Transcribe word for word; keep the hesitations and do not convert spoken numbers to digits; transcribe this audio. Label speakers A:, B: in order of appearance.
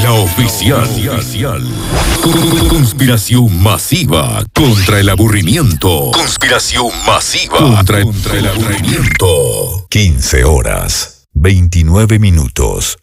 A: La oficial. Conspiración masiva contra el aburrimiento. Conspiración masiva contra, contra el aburrimiento.
B: quince horas, veintinueve minutos.